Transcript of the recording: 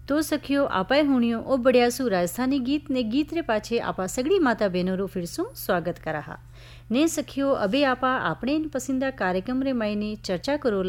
तो सखियो आपाए हुणियो ओ बढ़िया सु राजस्थानी गीत ने गीत रे पाछे आपा सगड़ी माता बहनों रो फिर सु स्वागत करा ने सखियो अबे आपा आपणे इन पसंदीदा कार्यक्रम रे मायने चर्चा करो